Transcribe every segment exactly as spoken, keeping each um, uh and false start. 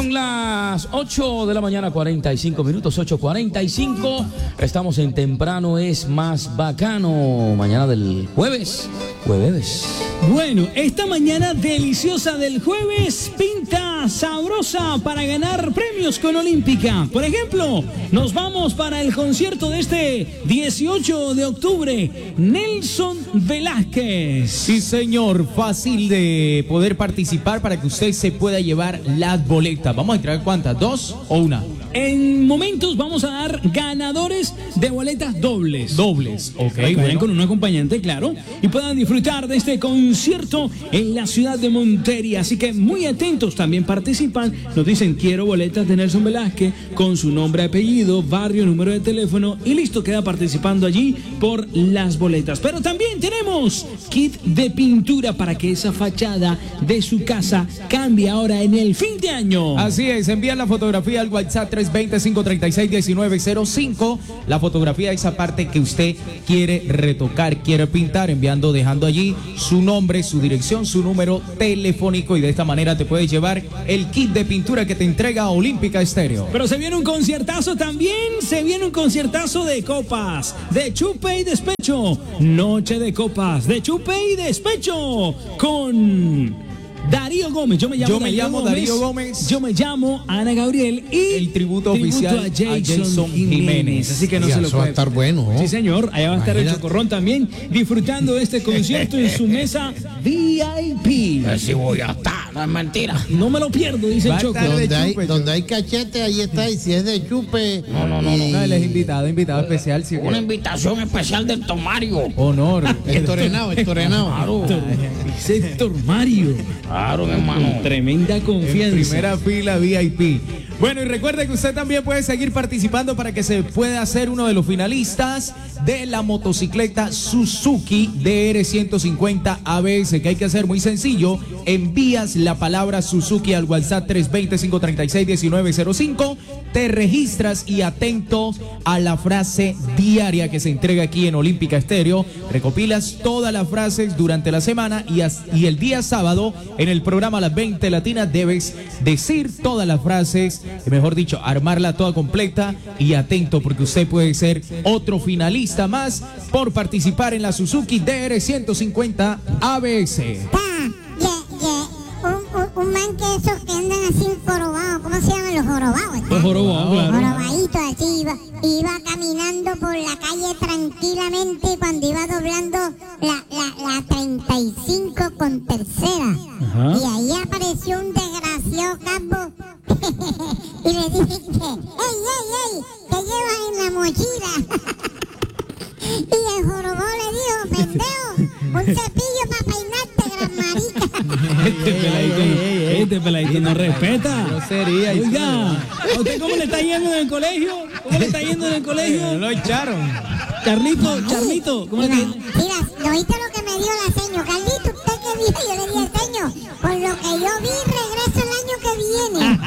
Son las ocho de la mañana, cuarenta y cinco minutos, ocho cuarenta y cinco. Estamos en Temprano es Más Bacano. Mañana del jueves. Jueves. Bueno, esta mañana deliciosa del jueves pinta sabrosa para ganar premios con Olímpica. Por ejemplo, nos vamos para el concierto de este dieciocho de octubre. Nelson Velázquez. Sí, señor. Fácil de poder participar para que usted se pueda llevar las boletas. Vamos a entregar ¿cuántas? ¿Dos o una? En momentos vamos a dar ganadores de boletas dobles. Dobles, ok. Para que vayan con un acompañante, claro, y puedan disfrutar de este concierto en la ciudad de Montería. Así que muy atentos, también participan. Nos dicen, quiero boletas de Nelson Velázquez con su nombre, apellido, barrio, número de teléfono y listo, queda participando allí por las boletas. Pero también tenemos kit de pintura para que esa fachada de su casa cambie ahora en el fin de año. Así es, envían la fotografía al WhatsApp tres dos cero, cinco tres seis, uno nueve cero cinco. La fotografía de esa parte que usted quiere retocar, quiere pintar, enviando, dejando allí su nombre, su dirección, su número telefónico, y de esta manera te puedes llevar el kit de pintura que te entrega Olímpica Estéreo. Pero se viene un conciertazo también, se viene un conciertazo de copas, de chupe y despecho, noche de copas, de chupe y despecho, con Darío Gómez. Yo me llamo, Yo me Darío, llamo Gómez. Darío Gómez. Yo me llamo Ana Gabriel y el tributo, tributo oficial a Jason, a Jason Jiménez. Jiménez. Así que no Sí, se lo eso va a puede. estar bueno, ¿no? Sí, señor. Allá va a estar el Imagínate. Chocorrón también disfrutando de este concierto en su mesa V I P. Así voy a estar, no es mentira. No me lo pierdo, dice Va el a Choco. estar de Donde hay, chupe, donde hay cachete, ahí está. Y si es de chupe. No, no, no, no. No, él es invitado, invitado especial. Sí, Una invitación especial del Tomario. honor. Estorenado, estorenado. Claro, Dice Héctor Mario. claro, mi hermano. Tremenda En confianza. primera fila V I P. Bueno, y recuerde que usted también puede seguir participando para que se pueda hacer uno de los finalistas de la motocicleta Suzuki D R ciento cincuenta A B S. Que hay que hacer muy sencillo: envías la palabra Suzuki al WhatsApp tres dos cero, cinco tres seis, uno nueve cero cinco, te registras y atento a la frase diaria que se entrega aquí en Olímpica Estéreo. Recopilas todas las frases durante la semana y, as- y el día sábado en el programa Las veinte Latinas debes decir todas las frases, mejor dicho, armarla toda completa, y atento porque usted puede ser otro finalista más por participar en la Suzuki D R ciento cincuenta A B S. Pa, ye, ye, un, un, un man que esos que andan así jorobados, ¿cómo se llaman los jorobados? Los jorobados, claro. Jorobaditos así, iba, iba caminando por la calle tranquilamente cuando iba doblando la, la, la treinta y cinco con tercera. Ajá. Y ahí apareció un desgraciado calvo y le dije que, ¡ey, ey, ey! ¿Qué llevas en la mochila? Y el jorobado le dijo, pendejo, un cepillo para peinarte, gran marica. Este peladito, este peladito no respeta. Grosería, y Oiga, ¿a usted cómo le está yendo en el colegio? ¿Cómo le está yendo en el No colegio? lo echaron. Carlito, Charlito, ¿cómo le está yendo? Mira, ¿lo oíste lo que me dio la seño? Carlito, ¿usted qué dijo? Yo le dije, seño, por lo que yo vi, regreso el año que viene.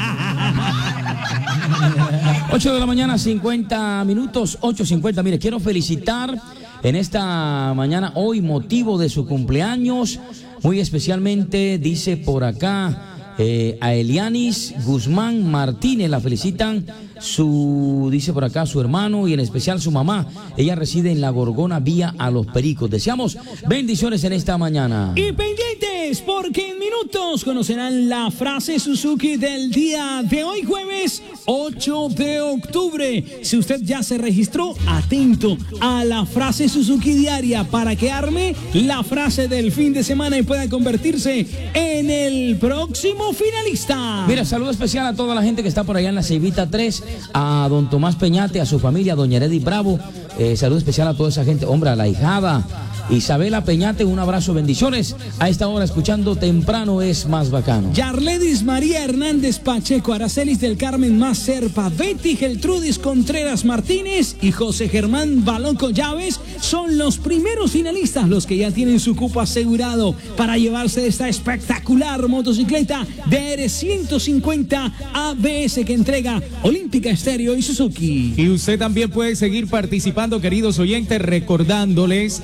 ocho de la mañana, cincuenta minutos, ocho cincuenta. Mire, quiero felicitar en esta mañana, hoy, motivo de su cumpleaños, muy especialmente, dice por acá, eh, a Elianis Guzmán Martínez. La felicitan su, dice por acá, su hermano y en especial su mamá. Ella reside en La Gorgona, vía a Los Pericos. Deseamos bendiciones en esta mañana. Y pendientes, porque en minutos conocerán la frase Suzuki del día de hoy, jueves ocho de octubre. Si usted ya se registró, atento a la frase Suzuki diaria para que arme la frase del fin de semana y pueda convertirse en el próximo finalista. Mira, saludo especial a toda la gente que está por allá en la Ceibita tres, a don Tomás Peñate, a su familia, a doña Eredi Bravo. Eh, saludo especial a toda esa gente, hombre, a la hijada Isabela Peñate, un abrazo, bendiciones. A esta hora escuchando Temprano es Más Bacano. Yarledis María Hernández Pacheco, Aracelis del Carmen Macerpa, Betty Geltrudis Contreras Martínez y José Germán Balonco Llaves son los primeros finalistas, los que ya tienen su cupo asegurado para llevarse esta espectacular motocicleta D R ciento cincuenta A B S que entrega Olímpica Estéreo y Suzuki. Y usted también puede seguir participando, queridos oyentes, recordándoles, puede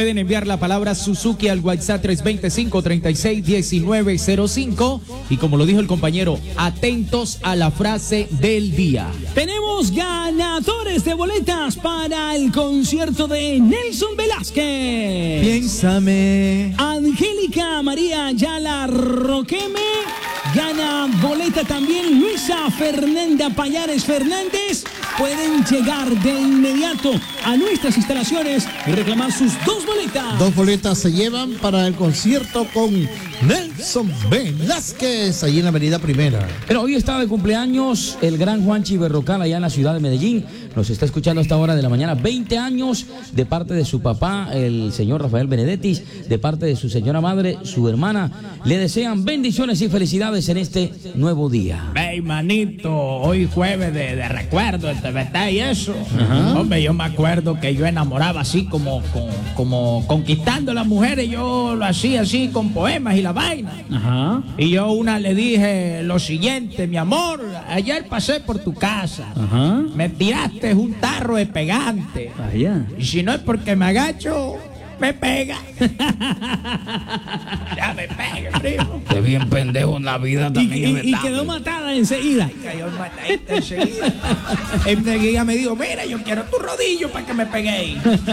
pueden enviar la palabra Suzuki al WhatsApp tres dos cinco, tres seis, uno nueve cero cinco. Y como lo dijo el compañero, atentos a la frase del día. Tenemos ganadores de boletas para el concierto de Nelson Velázquez. Piénsame. Angélica María Ayala Roqueme gana boleta también. Luisa Fernanda Payares Fernández. Pueden llegar de inmediato a nuestras instalaciones y reclamar sus dos boletas. Dos boletas se llevan para el concierto con Nelson Velázquez, allí en la Avenida Primera. Pero hoy está de cumpleaños el gran Juanchi Berrocal allá en la ciudad de Medellín. Nos está escuchando a esta hora de la mañana. veinte años de parte de su papá, el señor Rafael Benedettis, de parte de su señora madre, su hermana. Le desean bendiciones y felicidades en este nuevo día. Hey, manito, hoy jueves de, de recuerdo, ¿verdad? Y eso. Ajá. Hombre, yo me acuerdo que yo enamoraba así como, como, como conquistando a las mujeres. Yo lo hacía así con poemas y la vaina. Ajá. Y yo una le dije lo siguiente: mi amor, ayer pasé por tu casa. Ajá. Me tiraste un tarro de pegante. Allá. Y si no es porque me agacho, me pega. Ya me pega, primo. Qué bien pendejo en la vida Y, también. y- y quedó matada enseguida. Cayó matadita enseguida. Enseguida me dijo, mira, yo quiero tu rodillo para que me peguéis.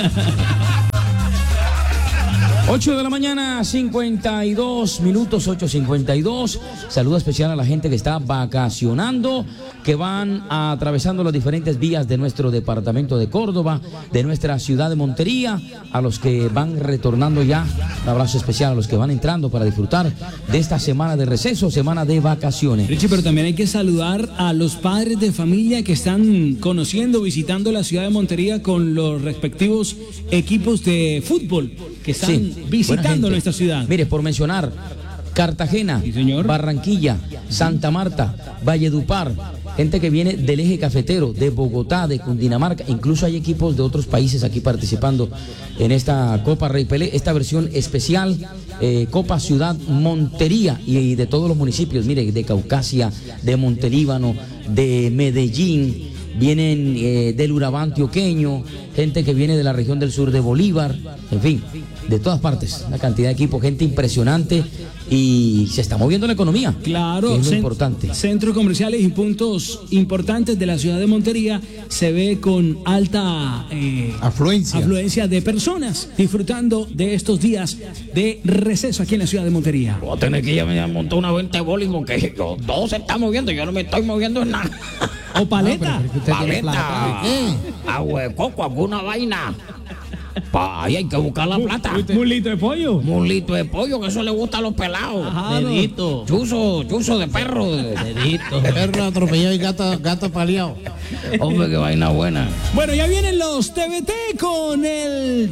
ocho de la mañana, cincuenta y dos minutos, ocho cincuenta y dos. Saludo especial a la gente que está vacacionando, que van atravesando las diferentes vías de nuestro departamento de Córdoba, de nuestra ciudad de Montería, a los que van retornando ya. Un abrazo especial a los que van entrando para disfrutar de esta semana de receso, semana de vacaciones. Richie, pero también hay que saludar a los padres de familia que están conociendo, visitando la ciudad de Montería con los respectivos equipos de fútbol que están Sí, buena visitando gente. nuestra ciudad. Mire, por mencionar, Cartagena, Sí, señor. Barranquilla, Santa Marta, Valledupar, gente que viene del eje cafetero, de Bogotá, de Cundinamarca, incluso hay equipos de otros países aquí participando en esta Copa Rey Pelé, esta versión especial, eh, Copa Ciudad Montería, y, y de todos los municipios, mire, de Caucasia, de Montelíbano, de Medellín. Vienen eh, del Urabá antioqueño, gente que viene de la región del sur de Bolívar, en fin, de todas partes, una cantidad de equipos, gente impresionante, y se está moviendo la economía. Claro, que es lo cen- importante. centros comerciales y puntos importantes de la ciudad de Montería se ve con alta eh, Afluencia. afluencia de personas disfrutando de estos días de receso aquí en la ciudad de Montería. Voy a tener que ir a montar una venta de bowling porque yo, todo se está moviendo, yo no me estoy moviendo en nada. O paleta. Paleta, ¿Qué? agua de coco, alguna vaina. Pa, ahí hay que buscar la plata. Un litro de pollo. Mulito de pollo, que eso le gusta a los pelados. Dedito. Chuzo, chuzo de perro. Dedito. Perro atropellado y gato, gato paliado. Hombre, qué vaina buena. Bueno, ya vienen los T V T con el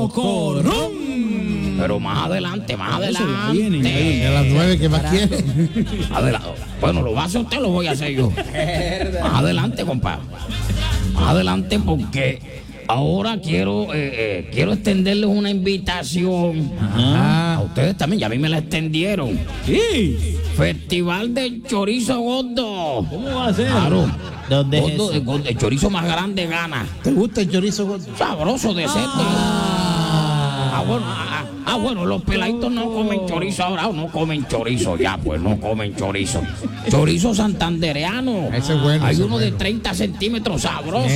Chocorrón. Pero más adelante, más Eso ya adelante. viene, ya viene. A las nueve que más quiere. Adelante. Bueno, lo va a hacer usted, lo voy a hacer yo. Más adelante, compadre. Más adelante, porque ahora quiero eh, eh, quiero extenderles una invitación. A ustedes también, ya a mí me la extendieron. Sí. Festival del Chorizo Gordo. ¿Cómo va a ser? Claro. ¿Dónde es Gordo, eso? el, gordo, el chorizo más grande gana. ¿Te gusta el chorizo gordo? Sabroso de cerdo. Ah, bueno, ah, ah, bueno, los peladitos no comen chorizo ahora, no comen chorizo ya, pues no comen chorizo. Chorizo santandereano. Ese es bueno, Hay ese es uno de bueno. treinta centímetros sabroso.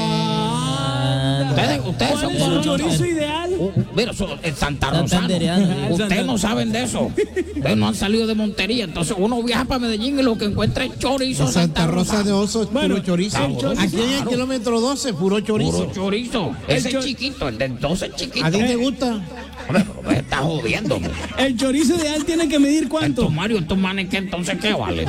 Ah. Ustedes, ustedes ¿Cuál son es su buenos. chorizo ideal? Uh, Mira, eso es Santa Rosana. Santandereano. Ustedes no saben de eso. Ustedes no han salido de Montería. Entonces uno viaja para Medellín y lo que encuentra es chorizo En Santa Rosa de Oso es Bueno, puro chorizo. el chorizo, Aquí en el claro. kilómetro doce, puro chorizo. Puro chorizo. El Ese cho- es chiquito, el de entonces es chiquito. ¿A ti te gusta? Hombre, pero me está jodiendo. El chorizo ideal tiene que medir Estos cuánto. Mario, estos manes, ¿qué entonces qué vale?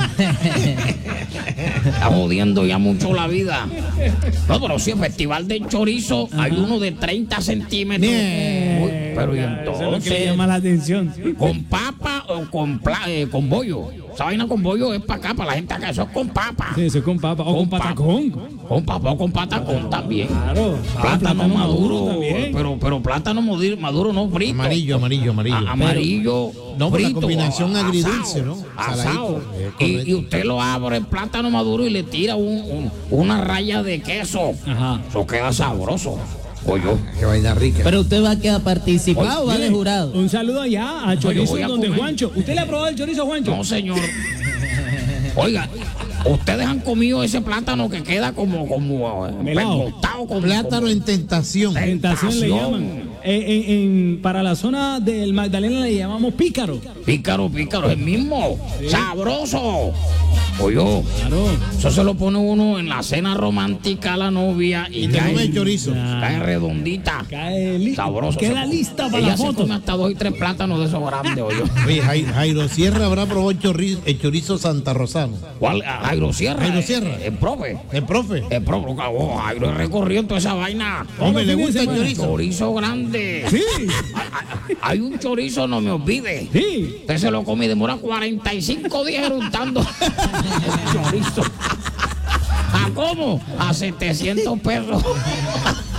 Está jodiendo ya mucho la vida. No, pero sí, el festival del chorizo, hay uno de treinta centímetros. Bien. Uy, pero y Eso es lo que le entonces, llama la atención. ¿con papa o con, pla- eh, con bollo? Esa vaina con bollo es para acá, para la gente acá, eso es con papa. Sí, eso es con papa. O con papa. patacón. Con papa o con patacón también. Claro. Ah, Plátano, maduro, también. pero, pero plátano maduro, maduro no frito. Amarillo, amarillo, amarillo. A- amarillo. No, por la frito, combinación a- agridulce, ¿no? Asado. Saladito, eh, Y, correcto. y usted lo abre el plátano maduro y le tira un- un- una raya de queso. Ajá. Eso queda sabroso. Oye, Qué vaina rica. Pero usted va a quedar participado o va de Mire, jurado. Un saludo allá a Chorizo voy a donde comer. Juancho. ¿Usted le ha probado el chorizo, Juancho? no, señor. Oiga, ustedes han comido ese plátano que queda como, como eh, Melao. pegostado, como Plátano como- en tentación. Tentación le Tentación. llaman. En, en- en- para la zona del Magdalena le llamamos pícaro. Pícaro, pícaro, el mismo. Sabroso. Oye, Claro. eso se lo pone uno en la cena romántica a la novia y, Y te cae, come el chorizo. cae redondita. Cae li- Sabroso. Queda Se- lista para ella la se foto. come hasta dos y tres plátanos de esos grandes, oye. Oye, Jai- Jairo Sierra habrá probado el chorizo, el chorizo Santa Rosano. ¿Cuál? Ah, Jairo Sierra. Jairo eh, Sierra. El profe. El profe. El profe, oh, Jairo he recorrido toda esa vaina. Hombre, ¿le fin de gusta el semana. chorizo? Chorizo grande. Sí, Hay un chorizo, no me olvide. sí. Usted se lo come y demora cuarenta y cinco días eruntando el chorizo. ¿A cómo? A setecientos pesos.